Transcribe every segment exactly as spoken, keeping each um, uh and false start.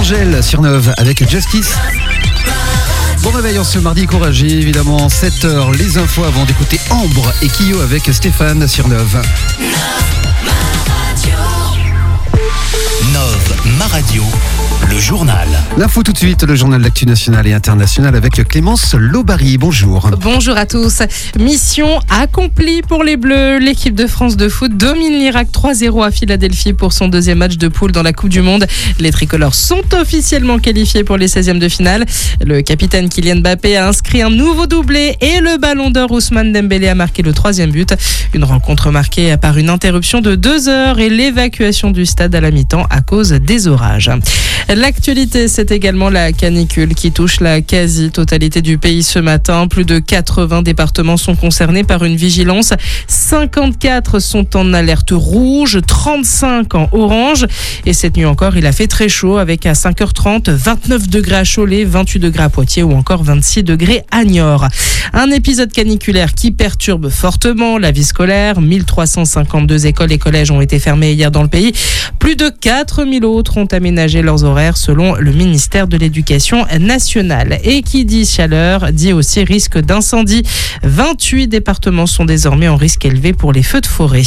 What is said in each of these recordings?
Angèle sur Neuve avec Justice. Bon réveil en ce mardi courageux, évidemment, sept heures, les infos avant d'écouter Ambre et Kyo avec Stéphane sur Neuve. Neuve, ma radio, le journal. L'info tout de suite, le journal d'actu national et international avec Clémence Lobary. Bonjour. Bonjour à tous. Mission accomplie pour les Bleus. L'équipe de France de foot domine l'Irak trois zéro à Philadelphie pour son deuxième match de poule dans la Coupe du Monde. Les tricolores sont officiellement qualifiés pour les seizièmes de finale. Le capitaine Kylian Mbappé a inscrit un nouveau doublé et le ballon d'or Ousmane Dembélé a marqué le troisième but. Une rencontre marquée par une interruption de deux heures et l'évacuation du stade à la mi-temps à cause des orages. L'actualité, c'est également la canicule qui touche la quasi-totalité du pays ce matin. Plus de quatre-vingts départements sont concernés par une vigilance. cinquante-quatre sont en alerte rouge, trente-cinq en orange. Et cette nuit encore, il a fait très chaud avec à cinq heures trente, vingt-neuf degrés à Cholet, vingt-huit degrés à Poitiers ou encore vingt-six degrés à Niort. Un épisode caniculaire qui perturbe fortement la vie scolaire. mille trois cent cinquante-deux écoles et collèges ont été fermés hier dans le pays. Plus de quatre mille autres ont aménagé leurs horaires selon le ministère de l'Éducation nationale. Et qui dit chaleur dit aussi risque d'incendie. vingt-huit départements sont désormais en risque élevé pour les feux de forêt.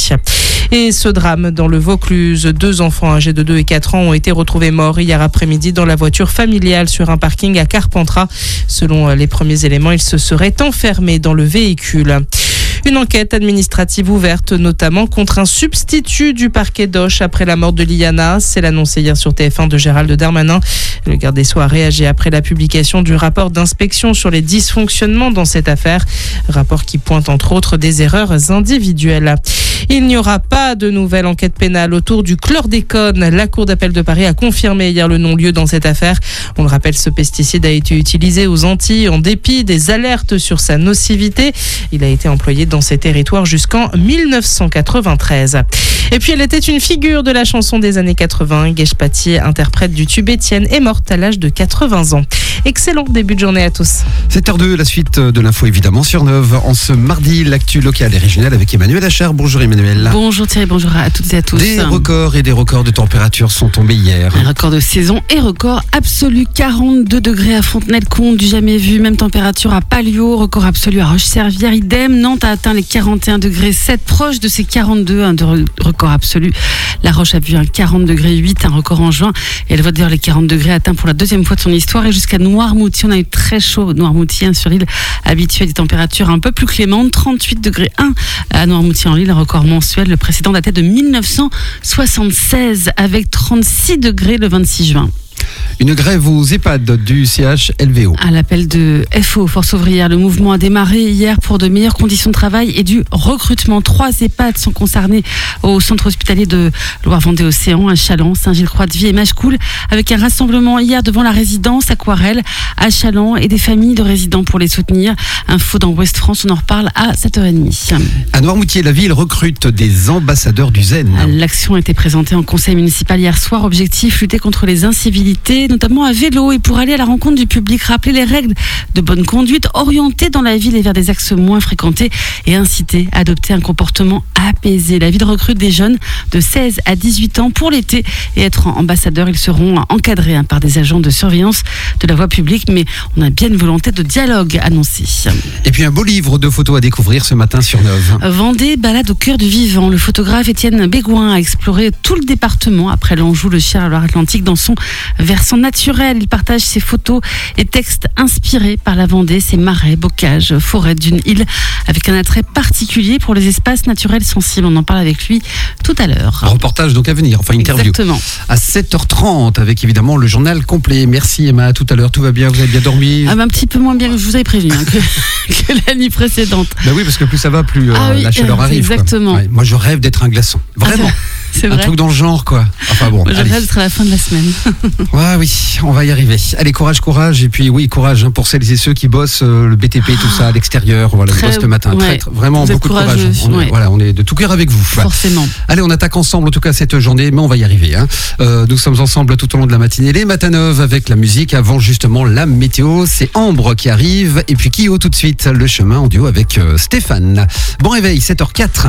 Et ce drame dans le Vaucluse, deux enfants âgés de deux et quatre ans ont été retrouvés morts hier après-midi dans la voiture familiale sur un parking à Carpentras. Selon les premiers éléments, ils se seraient enfermés dans le véhicule. Une enquête administrative ouverte, notamment contre un substitut du parquet d'Auch après la mort de Liana. C'est l'annoncé hier sur T F un de Gérald Darmanin. Le garde des Sceaux a réagi après la publication du rapport d'inspection sur les dysfonctionnements dans cette affaire. Rapport qui pointe entre autres des erreurs individuelles. Il n'y aura pas de nouvelle enquête pénale autour du chlordécone. La Cour d'appel de Paris a confirmé hier le non-lieu dans cette affaire. On le rappelle, ce pesticide a été utilisé aux Antilles en dépit des alertes sur sa nocivité. Il a été employé dans ces territoires jusqu'en mille neuf cent quatre-vingt-treize. Et puis elle était une figure de la chanson des années quatre-vingts. Guèche Pattier, interprète du tube Étienne, est morte à l'âge de quatre-vingts ans. Excellent début de journée à tous. sept heures deux, la suite de l'info évidemment sur Neuve. En ce mardi, l'actu locale et régionale avec Emmanuel Achard. Bonjour Emmanuel. Bonjour Thierry, bonjour à toutes et à tous. Des records et des records de température sont tombés hier. Un record de saison et record absolu. quarante-deux degrés à Fontenay-le-Comte, du jamais vu. Même température à Palio, record absolu à Roche-Servière, idem. Nantes a atteint les quarante et un degrés sept, proche de ses quarante-deux, un de record absolu. La Roche a vu un quarante degrés huit, un record en juin. Et elle voit d'ailleurs les quarante degrés atteints pour la deuxième fois de son histoire. Et jusqu'à Noirmoutier, on a eu très chaud. Noirmoutier, hein, sur l'île, habitué à des températures un peu plus clémentes. trente-huit degrés un à Noirmoutier en l'île, un record mensuel. Le précédent datait de mille neuf cent soixante-seize avec trente-six degrés le vingt-six juin. Une grève aux EHPAD du C H L V O. À l'appel de F O, Force ouvrière, le mouvement a démarré hier pour de meilleures conditions de travail et du recrutement. Trois EHPAD sont concernés au centre hospitalier de Loire-Vendée-Océan, à Challans, Saint-Gilles-Croix-de-Vie et Machecoul, avec un rassemblement hier devant la résidence Aquarelle à Challans et des familles de résidents pour les soutenir. Info dans Ouest France, on en reparle à sept heures trente. À Noirmoutier, la ville recrute des ambassadeurs du zen. L'action a été présentée en conseil municipal hier soir. Objectif, lutter contre les incivilités, notamment à vélo, et pour aller à la rencontre du public, rappeler les règles de bonne conduite, orienter dans la ville et vers des axes moins fréquentés et inciter à adopter un comportement apaisé. La ville recrute des jeunes de seize à dix-huit ans pour l'été et être ambassadeurs. Ils seront encadrés hein, par des agents de surveillance de la voie publique, mais on a bien une volonté de dialogue annoncée. Et puis un beau livre de photos à découvrir ce matin sur Neuve. Vendée, balade au cœur du vivant. Le photographe Étienne Bégouin a exploré tout le département après l'Anjou, le Cher, la Loire-Atlantique dans son versant naturel. Il partage ses photos et textes inspirés par la Vendée, ses marais, bocages, forêts d'une île, avec un attrait particulier pour les espaces naturels sensibles. On en parle avec lui tout à l'heure. Un reportage donc à venir, enfin interview. Exactement. À sept heures trente avec évidemment le journal complet. Merci Emma, à tout à l'heure. Tout va bien, vous avez bien dormi? Ah, bah, un petit peu moins bien que je vous avais prévenu hein, que, que la nuit précédente. Bah oui, parce que plus ça va, plus euh, ah oui, la chaleur arrive. Exactement. Ouais, moi je rêve d'être un glaçon. Vraiment. Ah, c'est un vrai. truc dans le genre quoi. Enfin bon. Moi, je rêve d'être à la fin de la semaine. Ouais, oui, on va y arriver. Allez, courage, courage. Et puis oui, courage hein, pour celles et ceux qui bossent euh, le B T P, tout ça, à l'extérieur. Voilà, Très, ils bossent le matin. ouais. Très, très, vraiment Vous beaucoup de courage. On, ouais. est, voilà, on est de tout cœur avec vous. Forcément. Allez, on attaque ensemble en tout cas cette journée, mais on va y arriver. Hein. Euh, nous sommes ensemble tout au long de la matinée. Les matins neuves avec la musique avant justement la météo. C'est Ambre qui arrive. Et puis Kyo tout de suite, le chemin en duo avec euh, Stéphane. Bon réveil, sept heures quatre.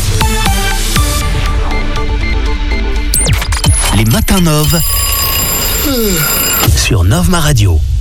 Les matins neuves. Sur Novma Radio.